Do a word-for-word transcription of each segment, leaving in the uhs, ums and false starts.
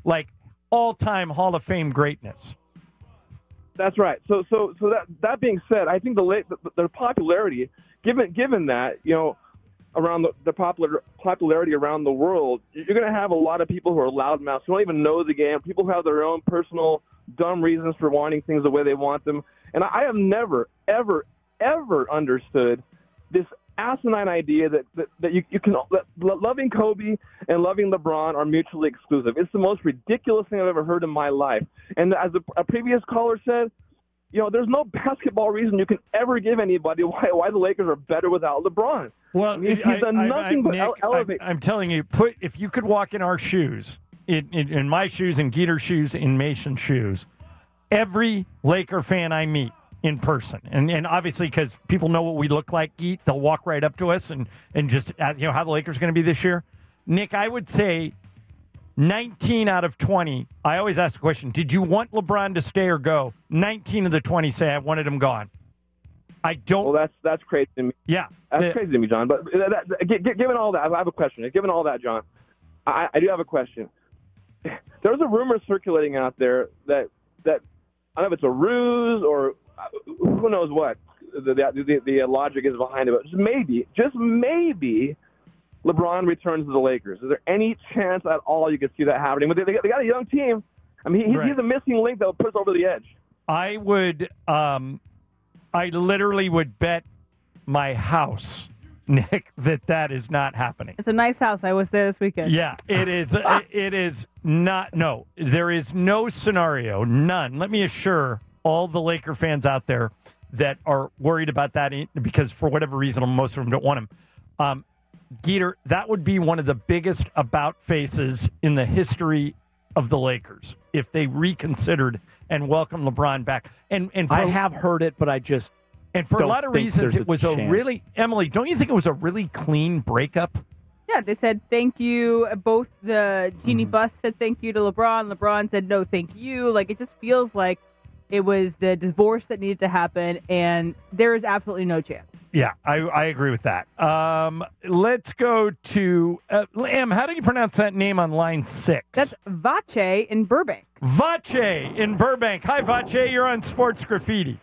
like all-time Hall of Fame greatness. That's right. So, so, so that that being said, I think the late, the, their popularity, given given that you know, around the, the popular popularity around the world, you're going to have a lot of people who are loudmouths who don't even know the game. People who have their own personal dumb reasons for wanting things the way they want them. And I have never, ever, ever understood this asinine idea that, that, that you, you can that loving Kobe and loving LeBron are mutually exclusive. It's the most ridiculous thing I've ever heard in my life. And as a, a previous caller said, you know, there's no basketball reason you can ever give anybody why why the Lakers are better without LeBron. Well, I mean, he's I, done I, nothing I, but Nick, ele- elevate. I, I'm telling you, put if you could walk in our shoes, in, in, in my shoes, in Geeter's shoes, in Mason's shoes, every Laker fan I meet in person, and and obviously because people know what we look like, Geet, they'll walk right up to us and and just uh, you know how the Lakers are going to be this year. Nick, I would say nineteen out of twenty. I always ask the question: did you want LeBron to stay or go? nineteen of the twenty say I wanted him gone. I don't. Well, that's that's crazy to me. Yeah, that's the, crazy to me, John. But that, that, given all that, I have a question. Given all that, John, I, I do have a question. There's a rumor circulating out there that that I don't know if it's a ruse or who knows what the the, the, the logic is behind it, but just maybe, just maybe, LeBron returns to the Lakers. Is there any chance at all you could see that happening? But they, they got a young team. I mean, he, right. he's a missing link that will put us over the edge. I would, um, I literally would bet my house, Nick, that that is not happening. It's a nice house. I was there this weekend. Yeah, it is. It is not. No, there is no scenario, none. Let me assure all the Laker fans out there that are worried about that because for whatever reason, most of them don't want him. Um, Geeter, that would be one of the biggest about faces in the history of the Lakers if they reconsidered and welcomed LeBron back. And and for, I have heard it, but I just and for a lot of reasons, it was a, a really Emily. Don't you think it was a really clean breakup? Yeah, they said thank you. Both the Jeannie mm-hmm. Buss said thank you to LeBron. LeBron said no, thank you. Like it just feels like it was the divorce that needed to happen, and there is absolutely no chance. Yeah, I, I agree with that. Um, let's go to uh, Em. How do you pronounce that name on line six? That's Vache in Burbank. Vache in Burbank. Hi, Vache. You're on Sports Graffiti.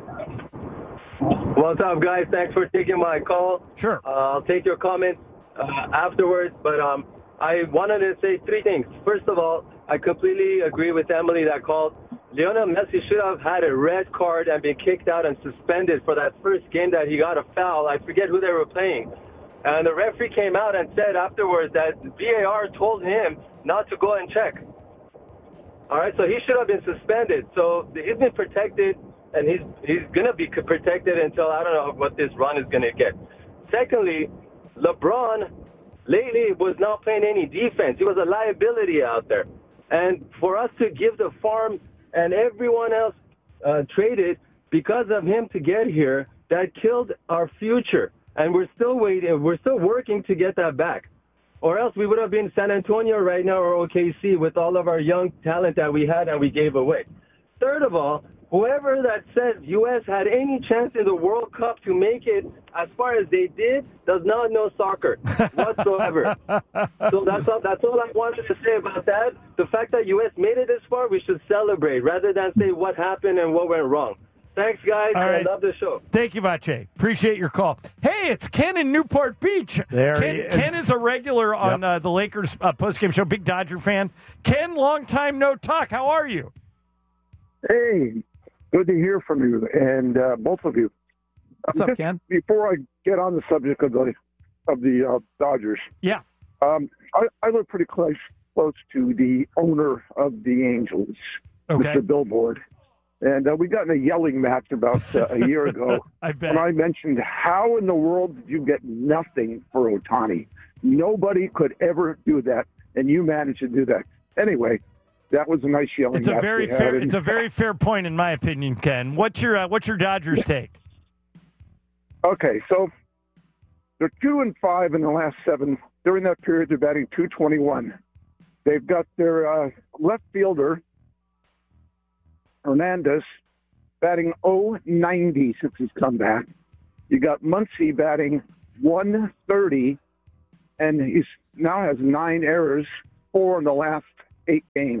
What's up, guys? Thanks for taking my call. Sure. Uh, I'll take your comments uh, afterwards, but um, I wanted to say three things. First of all, I completely agree with Emily that called. Lionel Messi should have had a red card and been kicked out and suspended for that first game that he got a foul. I forget who they were playing. And the referee came out and said afterwards that V A R told him not to go and check. All right, so he should have been suspended. So he's been protected, and he's he's going to be protected until I don't know what this run is going to get. Secondly, LeBron lately was not playing any defense. He was a liability out there. And for us to give the farm and everyone else uh, traded because of him to get here, that killed our future. And we're still waiting. We're still working to get that back. Or else we would have been San Antonio right now or O K C with all of our young talent that we had and we gave away. Third of all, whoever that said U S had any chance in the World Cup to make it as far as they did does not know soccer whatsoever. So that's all, that's all I wanted to say about that. The fact that U S made it this far, we should celebrate rather than say what happened and what went wrong. Thanks, guys. All right. I love the show. Thank you, Vache. Appreciate your call. Hey, it's Ken in Newport Beach. There Ken, he is. Ken is a regular on Yep. uh, the Lakers uh, postgame show, big Dodger fan. Ken, long time no talk. How are you? Hey, good to hear from you, and uh, both of you. What's Just up, Ken? Before I get on the subject of the of the uh, Dodgers, Yeah. um, I, I live pretty close close to the owner of the Angels, Okay. Mister Billboard, and uh, we got in a yelling match about uh, a year ago. I bet. And I mentioned, how in the world did you get nothing for Ohtani? Nobody could ever do that, and you managed to do that. Anyway, that was a nice yelling It's a match very we had, fair. and- It's a very fair point, in my opinion, Ken. What's your uh, What's your Dodgers take? Okay, so they're two and five in the last seven. During that period, they're batting two twenty-one. They've got their uh, left fielder, Hernandez, batting oh ninety since he's come back. You got Muncy batting one thirty, and he's now has nine errors, four in the last eight games.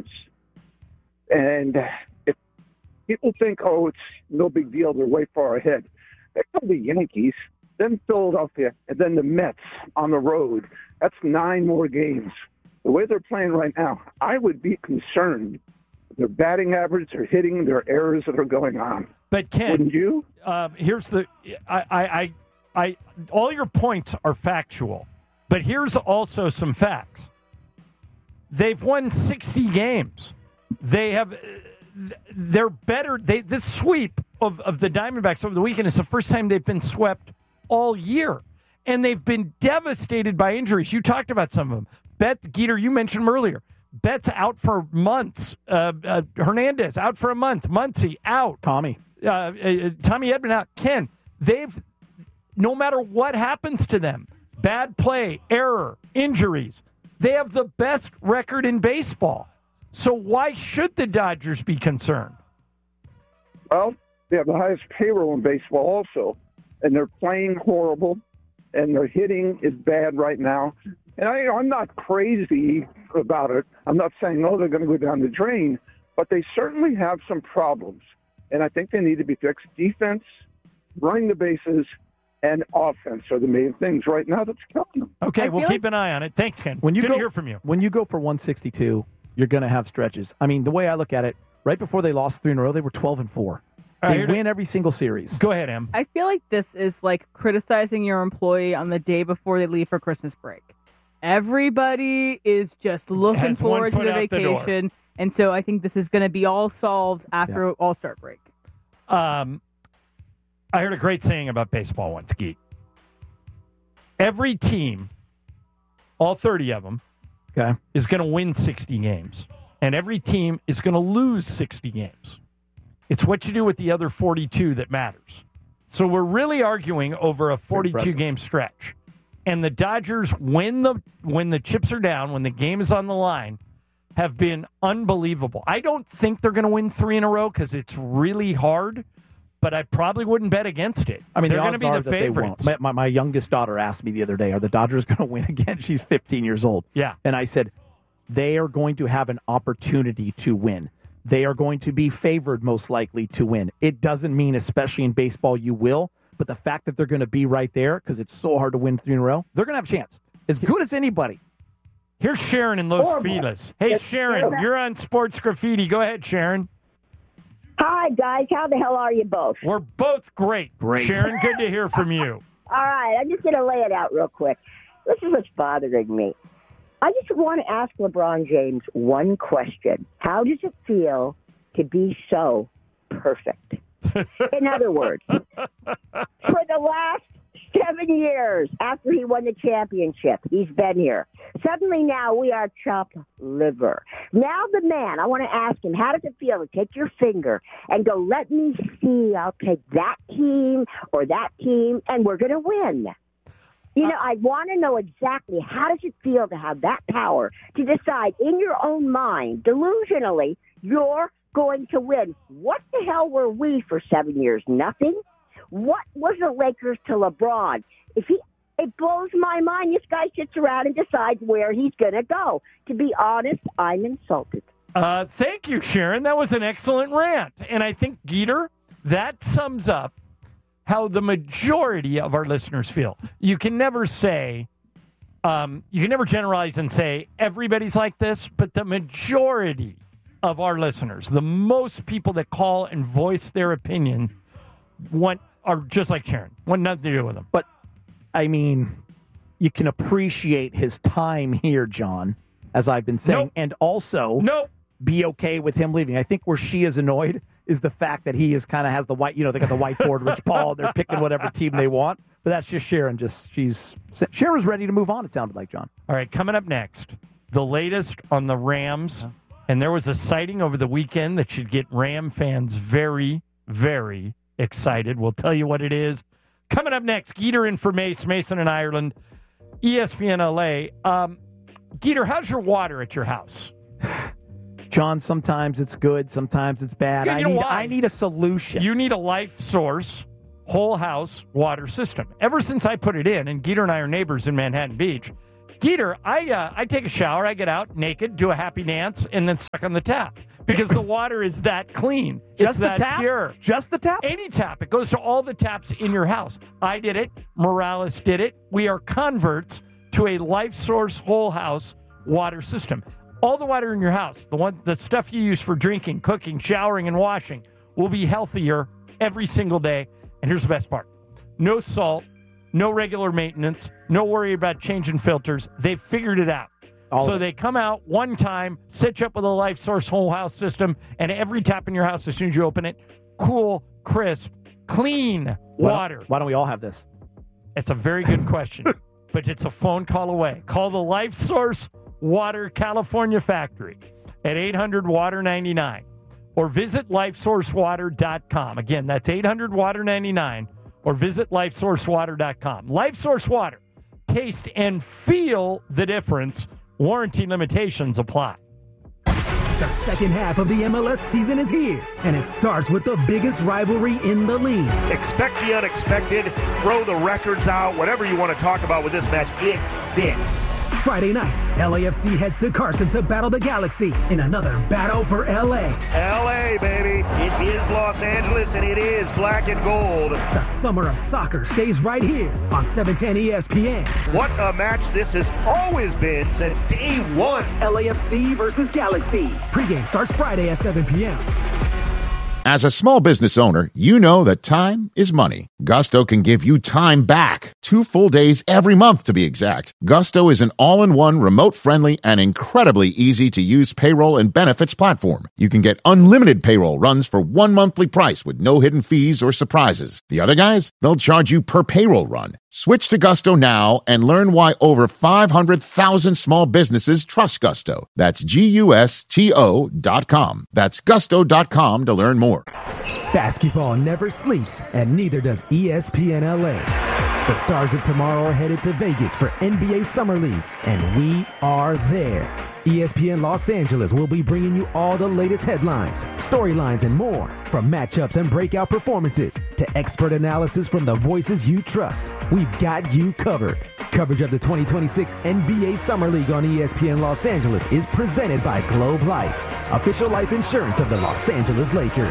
And if people think, oh, it's no big deal, they're way far ahead. They play the Yankees, then Philadelphia, and then the Mets on the road. That's nine more games. The way they're playing right now, I would be concerned. Their batting average, their hitting, their errors that are going on. But Ken, wouldn't you? Uh, here's the, I, I, I, I, all your points are factual, but here's also some facts. They've won sixty games. They have, they're better. They this sweep of, of the Diamondbacks over the weekend is the first time they've been swept all year, and they've been devastated by injuries. You talked about some of them. Bet Geeter, you mentioned them earlier. Betts out for months. Uh, uh, Hernandez out for a month. Muncy out. Tommy. Uh, uh, Tommy Edman out. Ken, they've, no matter what happens to them, bad play, error, injuries, they have the best record in baseball. So why should the Dodgers be concerned? Well, they have the highest payroll in baseball also, and they're playing horrible, and their hitting is bad right now. And I, I'm not crazy about it. I'm not saying, oh, they're going to go down the drain, but they certainly have some problems. And I think they need to be fixed. Defense, running the bases, and offense are the main things right now that's killing them. Okay, I we'll feel keep like- an eye on it. Thanks, Ken. When you Good go, to hear from you. When you go for one sixty-two, you're going to have stretches. I mean, the way I look at it, right before they lost three in a row, they were twelve and four. All They right, win every single series. Go ahead, Em. I feel like this is like criticizing your employee on the day before they leave for Christmas break. Everybody is just looking Has one forward to foot the out the door. vacation. And so I think this is going to be all solved after Yeah. All-Star break. Um, I heard a great saying about baseball once, Geet. Every team, all thirty of them, Okay. is going to win sixty games. And every team is going to lose sixty games. It's what you do with the other forty-two that matters. So we're really arguing over a forty-two game stretch. And the Dodgers, when the when the chips are down, when the game is on the line, have been unbelievable. I don't think they're going to win three in a row because it's really hard, but I probably wouldn't bet against it. I mean, they're the going to odds be are the that favorites. they won't. My, my, my youngest daughter asked me the other day, are the Dodgers going to win again? She's fifteen years old. Yeah. And I said, they are going to have an opportunity to win. They are going to be favored most likely to win. It doesn't mean, especially in baseball, you will. But the fact that they're going to be right there, because it's so hard to win three in a row, they're going to have a chance. As good as anybody. Here's Sharon in Los Horrible. Feliz. Hey, It's Sharon, terrible. you're on Sports Graffiti. Go ahead, Sharon. Hi, guys. How the hell are you both? We're both great. Great. Sharon, good to hear from you. All right. I'm just going to lay it out real quick. This is what's bothering me. I just want to ask LeBron James one question. How does it feel to be so perfect? In other words, for the last seven years after he won the championship, he's been here. Suddenly now we are chopped liver. Now the man, I want to ask him, how does it feel to take your finger and go, let me see, I'll take that team or that team, and we're going to win. You know, I want to know exactly how does it feel to have that power to decide in your own mind, delusionally, you're going to win. What the hell were we for seven years? Nothing? What was the Lakers to LeBron? If he, it blows my mind. This guy sits around and decides where he's going to go. To be honest, I'm insulted. Uh, thank you, Sharon. That was an excellent rant. And I think, Geeter, that sums up how the majority of our listeners feel. You can never say, um, you can never generalize and say everybody's like this, but the majority of our listeners, the most people that call and voice their opinion, want are just like Sharon. Want nothing to do with them. But, I mean, you can appreciate his time here, John, as I've been saying, Nope. and also Nope. be okay with him leaving. I think where she is annoyed is the fact that he is kind of has the white, you know, they got the whiteboard, Rich Paul, they're picking whatever team they want. But that's just Sharon. Just she's Sharon's ready to move on, it sounded like, John. All right, coming up next, the latest on the Rams. And there was a sighting over the weekend that should get Ram fans very, very excited. We'll tell you what it is. Coming up next, Geeter in for Mace, Mason in Ireland, E S P N L A. Um, Geeter, how's your water at your house? John, sometimes it's good, sometimes it's bad. Yeah, I you know need why? I need a solution. You need a Life Source whole house water system. Ever since I put it in, and Geeter and I are neighbors in Manhattan Beach, Geeter, I uh, I take a shower, I get out naked, do a happy dance, and then suck on the tap because the water is that clean. It's Just the that tap? pure. Just the tap? Any tap. It goes to all the taps in your house. I did it. Morales did it. We are converts to a Life Source whole house water system. All the water in your house, the one, the stuff you use for drinking, cooking, showering, and washing, will be healthier every single day. And here's the best part. No salt, no regular maintenance, no worry about changing filters. They've figured it out. All so of it. they come out one time, set you up with a Life Source whole house system, and every tap in your house, as soon as you open it, cool, crisp, clean Why water. don't, why don't we all have this? It's a very good question, but it's a phone call away. Call the Life Source Water California factory at eight hundred water ninety-nine or visit life source water dot com. Again, that's eight hundred water ninety-nine or visit life source water dot com. Life Source Water. Taste and feel the difference. Warranty limitations apply. The second half of the M L S season is here, and it starts with the biggest rivalry in the league. Expect the unexpected, throw the records out, whatever you want to talk about with this match, it fits. Friday night, L A F C heads to Carson to battle the Galaxy in another battle for L A. L A, baby. It is Los Angeles, and it is black and gold. The summer of soccer stays right here on seven ten E S P N. What a match this has always been since day one. L A F C versus Galaxy. Pregame starts Friday at seven p.m. As a small business owner, you know that time is money. Gusto can give you time back. Two full days every month, to be exact. Gusto is an all-in-one, remote-friendly, and incredibly easy-to-use payroll and benefits platform. You can get unlimited payroll runs for one monthly price with no hidden fees or surprises. The other guys, they'll charge you per payroll run. Switch to Gusto now and learn why over five hundred thousand small businesses trust Gusto. That's G U S T O dot com. That's gusto dot com to learn more. Basketball never sleeps, and neither does E S P N L A. The Stars of Tomorrow are headed to Vegas for N B A Summer League, and we are there. E S P N Los Angeles will be bringing you all the latest headlines, storylines, and more. From matchups and breakout performances to expert analysis from the voices you trust, we've got you covered. Coverage of the twenty twenty-six N B A Summer League on E S P N Los Angeles is presented by Globe Life, official life insurance of the Los Angeles Lakers.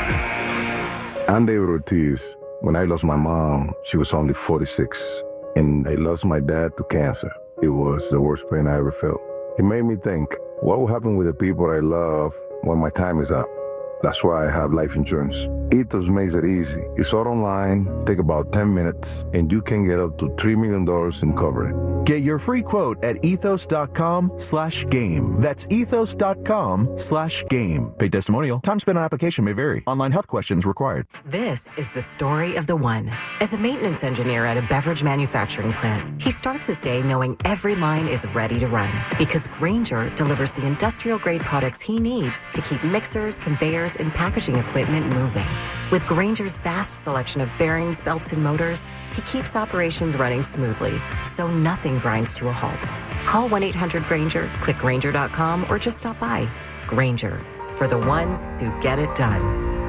I'm David Ortiz. When I lost my mom, she was only forty-six, and I lost my dad to cancer. It was the worst pain I ever felt. It made me think, what will happen with the people I love when my time is up? That's why I have life insurance. Ethos makes it easy. It's all online, take about ten minutes, and you can get up to three million dollars in coverage. Get your free quote at ethos.com slash game. That's ethos.com slash game. Paid testimonial. Time spent on application may vary. Online health questions required. This is the story of the one. As a maintenance engineer at a beverage manufacturing plant, he starts his day knowing every line is ready to run because Grainger delivers the industrial-grade products he needs to keep mixers, conveyors, and packaging equipment moving. With Grainger's vast selection of bearings, belts, and motors, he keeps operations running smoothly, so nothing grinds to a halt. Call one eight hundred Grainger, click Grainger dot com, or just stop by. Grainger, for the ones who get it done.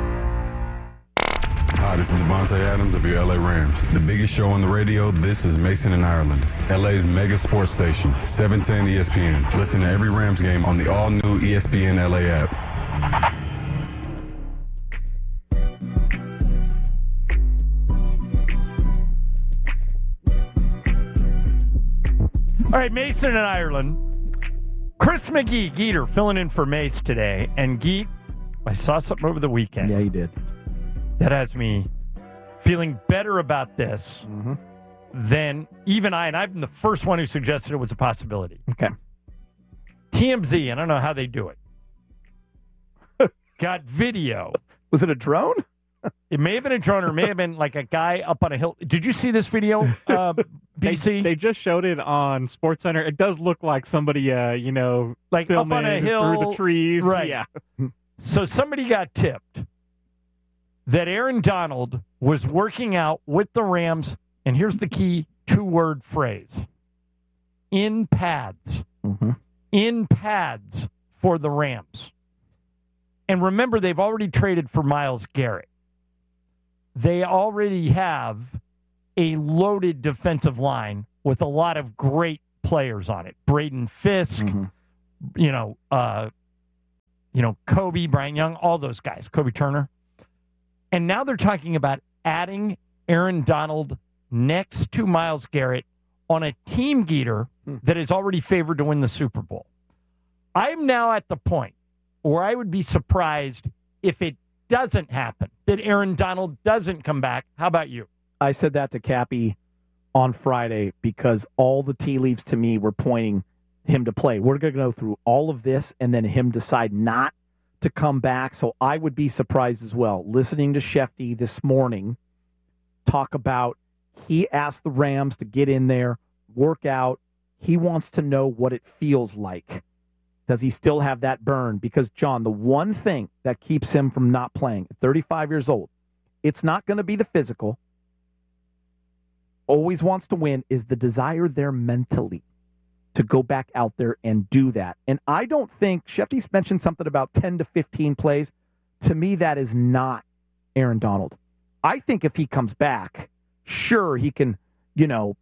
Hi, this is Devontae Adams of your L A Rams. The biggest show on the radio, this is Mason in Ireland. L A's mega sports station, seven ten E S P N. Listen to every Rams game on the all-new E S P N L A app. All right, Mason in Ireland. Chris McGee, Geeter, filling in for Mace today. And Geet, I saw something over the weekend. Yeah, you did. That has me feeling better about this mm-hmm. than even I, and I'm the first one who suggested it was a possibility. Okay. T M Z, I don't know how they do it, got video. Was it a drone? It may have been a drone or it may have been like a guy up on a hill. Did you see this video, uh, B C? They, they just showed it on SportsCenter. It does look like somebody, uh, you know, like up on a hill through the trees. Right. Yeah. So somebody got tipped that Aaron Donald was working out with the Rams, and here's the key two-word phrase, in pads. Mm-hmm. In pads for the Rams. And remember, they've already traded for Myles Garrett. They already have a loaded defensive line with a lot of great players on it. Braden Fisk, Mm-hmm. you know, uh, you know, Kobe, Brian Young, all those guys, Kobe Turner. And now they're talking about adding Aaron Donald next to Myles Garrett on a team Geeter that is already favored to win the Super Bowl. I'm now at the point where I would be surprised if it doesn't happen, that Aaron Donald doesn't come back. How about you? I said that to Cappy on Friday because all the tea leaves to me were pointing him to play. We're going to go through all of this and then him decide not to come back. So I would be surprised as well. Listening to Shefty this morning talk about he asked the Rams to get in there, work out. He wants to know what it feels like. Does he still have that burn? Because, John, the one thing that keeps him from not playing at thirty-five years old, it's not going to be the physical. Always wants to win is the desire there mentally to go back out there and do that. And I don't think, Shefty's mentioned something about ten to fifteen plays. To me, that is not Aaron Donald. I think if he comes back, sure, he can, you know,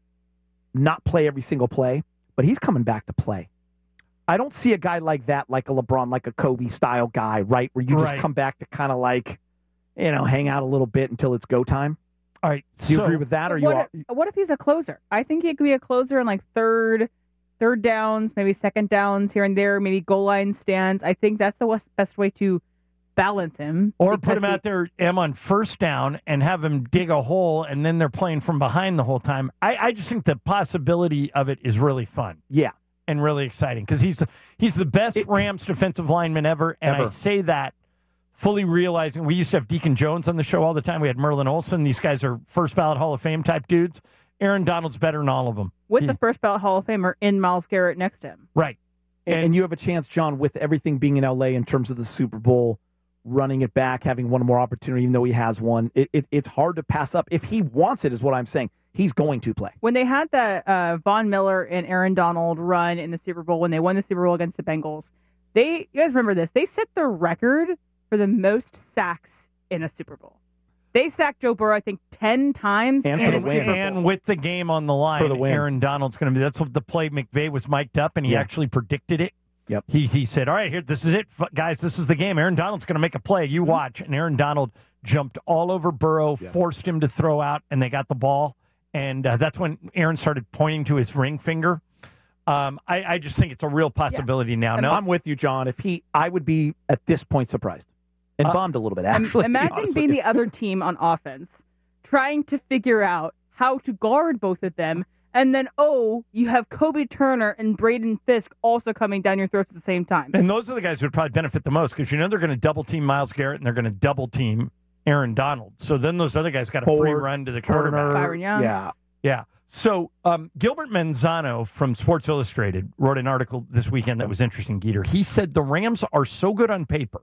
not play every single play, but he's coming back to play. I don't see a guy like that, like a LeBron, like a Kobe-style guy, right, where you Right. just come back to kind of like, you know, hang out a little bit until it's go time. All right. Do you so- agree with that, or But you? what, All, if, what if he's a closer? I think he could be a closer in like third, third downs, maybe second downs here and there, maybe goal line stands. I think that's the wes- best way to balance him. Or put because him he- out there, M, on first down and have him dig a hole, and then they're playing from behind the whole time. I, I just think the possibility of it is really fun. Yeah. And really exciting because he's, he's the best Rams defensive lineman ever. And I Ever. say that fully realizing we used to have Deacon Jones on the show all the time. We had Merlin Olsen. These guys are first ballot Hall of Fame type dudes. Aaron Donald's better than all of them. with He- the first ballot Hall of Famer in Myles Garrett next to him. Right. And, and you have a chance, John, with everything being in L A in terms of the Super Bowl, running it back, having one more opportunity, even though he has one. It, it, it's hard to pass up. If he wants it, is what I'm saying. He's going to play. When they had that uh, Von Miller and Aaron Donald run in the Super Bowl, when they won the Super Bowl against the Bengals, they you guys remember this? They set the record for the most sacks in a Super Bowl. They sacked Joe Burrow, I think, ten times And in for a the win. Super Bowl. And with the game on the line, For the win. Aaron Donald's going to be. That's what the play McVay was mic'd up, and he Yeah. actually predicted it. Yep. He he said, "All right, here, this is it, f- guys. This is the game. Aaron Donald's going to make a play. You Mm-hmm. watch." And Aaron Donald jumped all over Burrow, forced him to throw out, and they got the ball. And uh, that's when Aaron started pointing to his ring finger. Um, I, I just think it's a real possibility now. And No, I'm with you, John. If he, I would be at this point surprised and Uh, bummed a little bit. Im- Actually, to be Imagine honest being with the other team on offense, trying to figure out how to guard both of them, and then, oh, you have Kobe Turner and Braden Fisk also coming down your throats at the same time. and those are the guys who would probably benefit the most because you know they're going to double team Myles Garrett and they're going to double team Aaron Donald. So then those other guys got a free Ford, run to the Turner, quarterback. Byron Young. Yeah. Yeah. So um, Gilbert Manzano from Sports Illustrated wrote an article this weekend that was interesting, Geeter. He said the Rams are so good on paper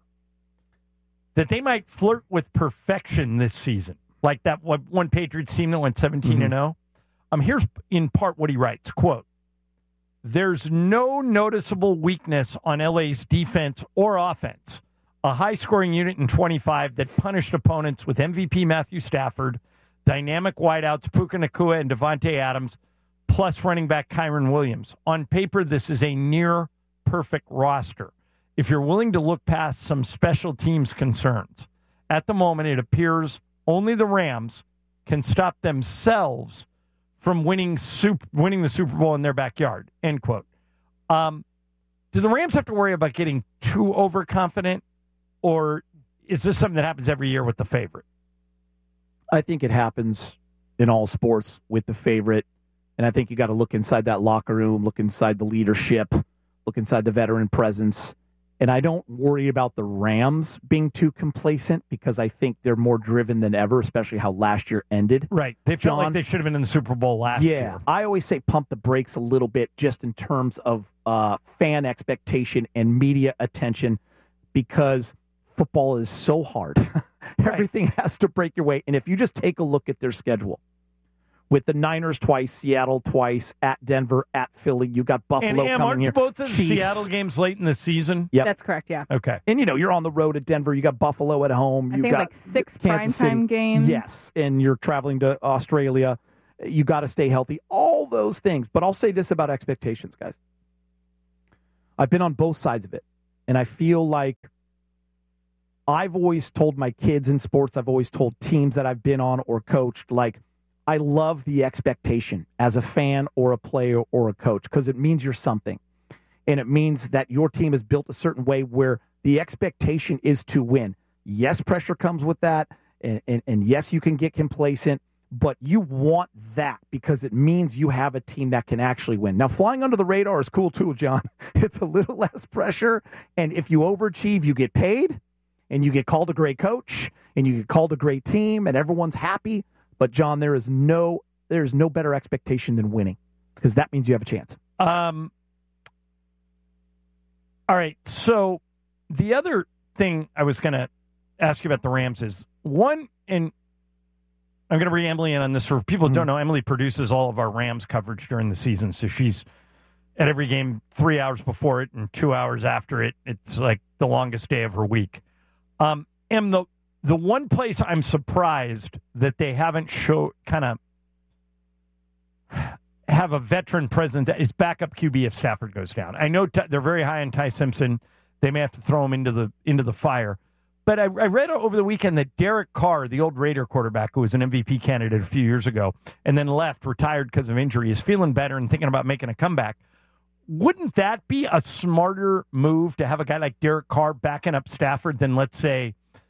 that they might flirt with perfection this season, like that one one Patriots team that went seventeen and oh. Um, here's in part what he writes, quote, "There's no noticeable weakness on L A's defense or offense. A high-scoring unit in twenty-five that punished opponents with M V P Matthew Stafford, dynamic wideouts Puka Nacua and Devontae Adams, plus running back Kyron Williams. On paper, this is a near-perfect roster. If you're willing to look past some special teams concerns, at the moment it appears only the Rams can stop themselves from winning super, winning the Super Bowl in their backyard." End quote. Um, do the Rams have to worry about getting too overconfident, or is this something that happens every year with the favorite? I think it happens in all sports with the favorite. And I think you got to look inside that locker room, look inside the leadership, look inside the veteran presence. And I don't worry about the Rams being too complacent because I think they're more driven than ever, especially how last year ended. Right. They felt John, like they should have been in the Super Bowl last yeah, year. I always say pump the brakes a little bit just in terms of uh, fan expectation and media attention because football is so hard. Everything has to break your way. And if you just take a look at their schedule, with the Niners twice, Seattle twice, at Denver, at Philly, you got Buffalo And Am, coming aren't here. both of the Chiefs. Seattle games late in the season? Yep. That's correct, yeah. Okay. And, you know, you're on the road at Denver. You got Buffalo at home. I you think got like six Kansas primetime City. games. Yes, and you're traveling to Australia. You got to stay healthy. All those things. But I'll say this about expectations, guys. I've been on both sides of it, and I feel like I've always told my kids in sports, I've always told teams that I've been on or coached, like, I love the expectation as a fan or a player or a coach because it means you're something. And it means that your team is built a certain way where the expectation is to win. Yes, pressure comes with that, and, and, and yes, you can get complacent, but you want that because it means you have a team that can actually win. Now, flying under the radar is cool too, John. It's a little less pressure, and if you overachieve, you get paid, and you get called a great coach, and you get called a great team, and everyone's happy. But, John, there is no there is no better expectation than winning because that means you have a chance. Um. All right, so the other thing I was going to ask you about the Rams is, one, and I'm going to bring Emily in on this. For people who don't know, Emily produces all of our Rams coverage during the season, so she's at every game three hours before it and two hours after it. It's like the longest day of her week. Um, and the the one place I'm surprised that they haven't show kind of have a veteran presence is backup Q B if Stafford goes down. I know t- they're very high on Ty Simpson. They may have to throw him into the into the fire. But I, I read over the weekend that Derek Carr, the old Raider quarterback who was an M V P candidate a few years ago and then left, retired because of injury, is feeling better and thinking about making a comeback. Wouldn't that be a smarter move to have a guy like Derek Carr backing up Stafford than, let's say,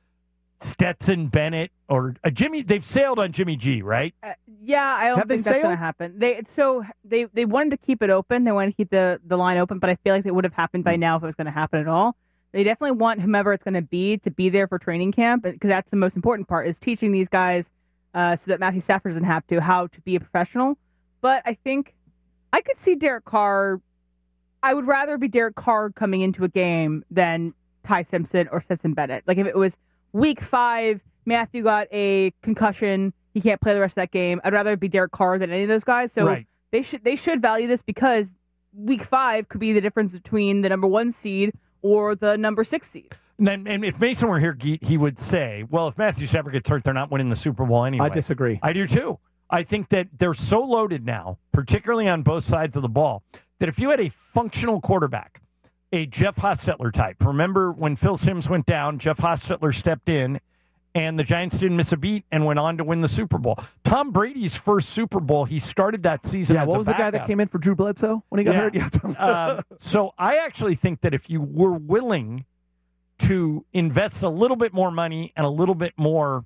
Stetson Bennett or a Jimmy? They've sailed on Jimmy G, right? Uh, yeah, I don't Have think they that's going to sailed? happen. They so they they wanted to keep it open. They wanted to keep the, the line open, but I feel like it would have happened by now if it was going to happen at all. They definitely want whomever it's going to be to be there for training camp because that's the most important part is teaching these guys uh, so that Matthew Stafford doesn't have to how to be a professional. But I think I could see Derek Carr. I would rather be Derek Carr coming into a game than Ty Simpson or Stetson Bennett. Like if it was week five, Matthew got a concussion, he can't play the rest of that game. I'd rather be Derek Carr than any of those guys. So Right. they should they should value this because week five could be the difference between the number one seed or the number six seed. And, then, and if Mason were here, he, he would say, well, if Matthew Stafford gets hurt, they're not winning the Super Bowl anyway. I disagree. I do too. I think that they're so loaded now, particularly on both sides of the ball, that if you had a functional quarterback, a Jeff Hostetler type, remember when Phil Simms went down, Jeff Hostetler stepped in, and the Giants didn't miss a beat and went on to win the Super Bowl. Tom Brady's first Super Bowl, he started that season Yeah, as what a was the guy that backup. came in for Drew Bledsoe when he got hurt? Yeah. um, so I actually think that if you were willing to invest a little bit more money and a little bit more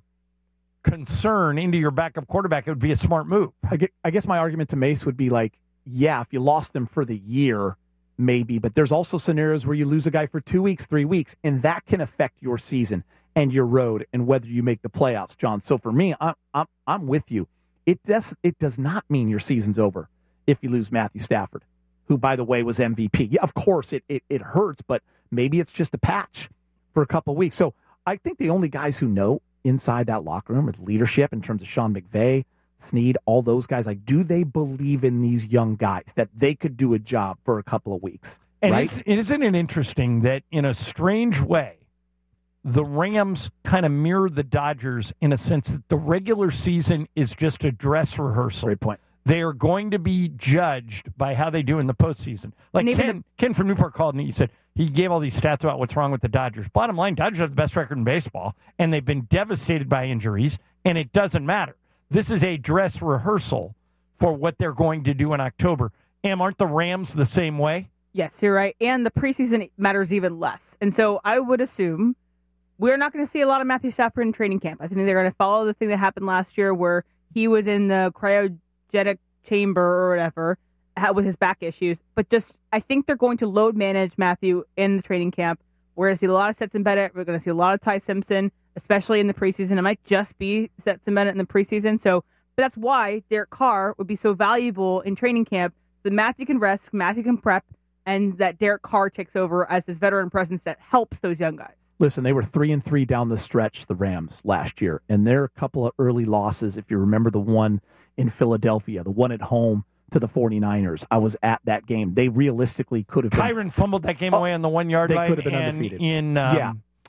concern into your backup quarterback, it would be a smart move. I get- I guess my argument to Mace would be like, yeah, if you lost him for the year, maybe, but there's also scenarios where you lose a guy for two weeks, three weeks, and that can affect your season and your road and whether you make the playoffs, John. So for me, I'm I'm, I'm with you. It does it does not mean your season's over if you lose Matthew Stafford, who, by the way, was M V P. Yeah, of course, it, it, it hurts, but maybe it's just a patch for a couple of weeks. So I think the only guys who know inside that locker room is leadership in terms of Sean McVay, Snead, all those guys. Like, do they believe in these young guys that they could do a job for a couple of weeks? And right? is, isn't it interesting that in a strange way, the Rams kind of mirror the Dodgers in a sense that the regular season is just a dress rehearsal. Great point. They are going to be judged by how they do in the postseason. Like And even Ken, Ken from Newport called me. He said he gave all these stats about what's wrong with the Dodgers. Bottom line, Dodgers have the best record in baseball, and they've been devastated by injuries, and it doesn't matter. This is a dress rehearsal for what they're going to do in October. Em, aren't the Rams the same way? Yes, you're right. And the preseason matters even less. And so I would assume we're not going to see a lot of Matthew Stafford in training camp. I think they're going to follow the thing that happened last year where he was in the cryogenic chamber or whatever with his back issues. But just, I think they're going to load manage Matthew in the training camp. We're going to see a lot of Stetson Bennett. We're going to see a lot of Ty Simpson, especially in the preseason. It might just be Stetson Bennett in the preseason. So but that's why Derek Carr would be so valuable in training camp. That Matthew can rest, Matthew can prep, and that Derek Carr takes over as this veteran presence that helps those young guys. Listen, they were three and three down the stretch, the Rams, last year, and there are a couple of early losses. If you remember the one in Philadelphia, the one at home to the 49ers, I was at that game. They realistically could have been. Kyron fumbled that game Oh, away on the one-yard they line. could have been and undefeated. In, um, Yeah.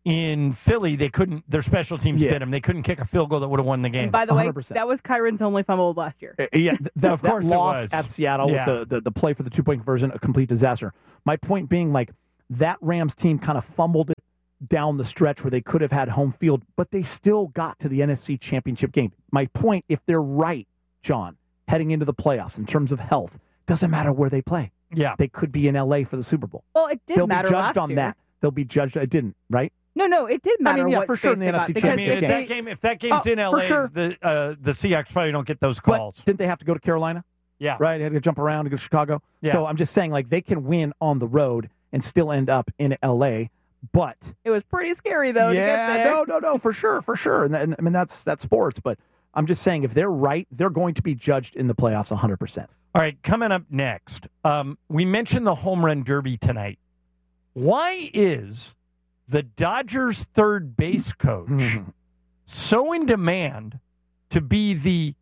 in Philly, they couldn't. Their special teams Yeah. bit them. They couldn't kick a field goal that would have won the game. And by the way, one hundred percent. that was Kyron's only fumble of last year. Uh, Yeah, th- that, Of course that it loss was. at Seattle Yeah. with the, the, the play for the two-point conversion, a complete disaster. My point being, like, that Rams team kind of fumbled it down the stretch where they could have had home field, but they still got to the N F C Championship game. My point, if they're right, John, heading into the playoffs in terms of health, doesn't matter where they play. Yeah. They could be in L A for the Super Bowl. Well, it did They'll matter be judged last on year. that. They'll be judged. It didn't, right? No, no, it did I matter mean, yeah, what for sure in face the they N F C got, I because mean, if if they- that game, if that game's Oh, in L for A, sure. the uh, the Seahawks probably don't get those But calls. didn't they have to go to Carolina? Yeah. Right? They had to jump around to go to Chicago. Yeah. So I'm just saying, like, they can win on the road and still end up in L A, but It was pretty scary, though, to get yeah, there. no, no, no, for sure, for sure. And, and I mean, that's that's sports, but I'm just saying, if they're right, they're going to be judged in the playoffs one hundred percent. All right, coming up next, um, we mentioned the home run derby tonight. Why is the Dodgers' third base coach so in demand to be the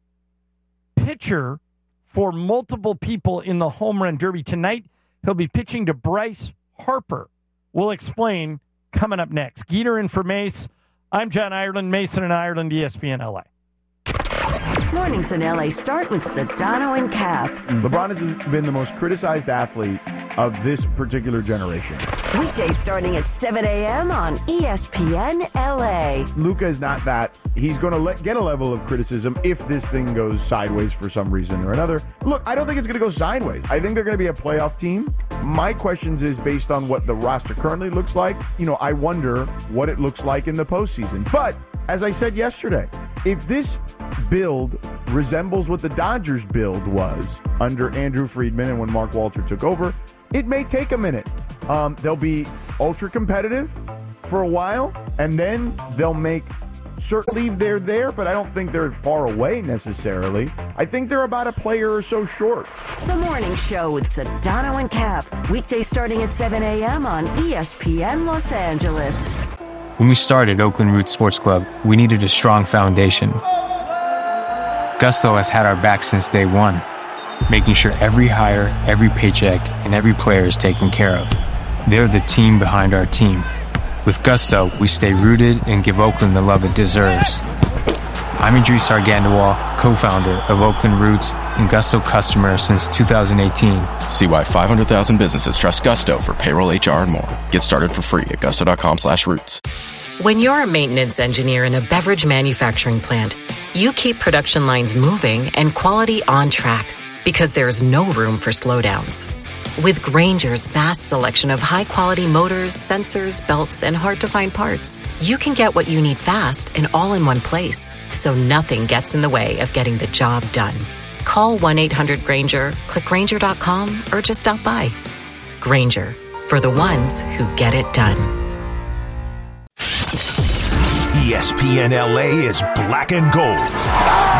pitcher for multiple people in the home run derby? Tonight, he'll be pitching to Bryce Harper. We'll explain coming up next. Geeter in for Mace. I'm John Ireland, Mason and Ireland, E S P N L A. Mornings in L A start with Sedano and Cap. LeBron has been the most criticized athlete of this particular generation. Weekdays starting at seven a.m. on E S P N L A. Luka is not that. He's going to let, get a level of criticism if this thing goes sideways for some reason or another. Look, I don't think it's going to go sideways. I think they're going to be a playoff team. My questions is based on what the roster currently looks like. You know, I wonder what it looks like in the postseason. But as I said yesterday, if this build resembles what the Dodgers build was under Andrew Friedman and when Mark Walter took over, it may take a minute. Um, they'll be ultra competitive for a while, and then they'll make certain leave they're there, but I don't think they're far away necessarily. I think they're about a player or so short. The Morning Show with Sedano and Cap. Weekdays starting at seven a.m. on E S P N Los Angeles. When we started Oakland Roots Sports Club, we needed a strong foundation. Gusto has had our back since day one, making sure every hire, every paycheck, and every player is taken care of. They're the team behind our team. With Gusto, we stay rooted and give Oakland the love it deserves. I'm Idris Argandawal, co-founder of Oakland Roots and Gusto customer since two thousand eighteen. See why five hundred thousand businesses trust Gusto for payroll, H R, and more. Get started for free at gusto.com slash roots. When you're a maintenance engineer in a beverage manufacturing plant, you keep production lines moving and quality on track because there's no room for slowdowns. With Grainger's vast selection of high-quality motors, sensors, belts, and hard-to-find parts, you can get what you need fast and all in one place, so nothing gets in the way of getting the job done. Call one eight hundred Grainger, click Grainger dot com, or just stop by. Grainger, for the ones who get it done. E S P N L A is black and gold.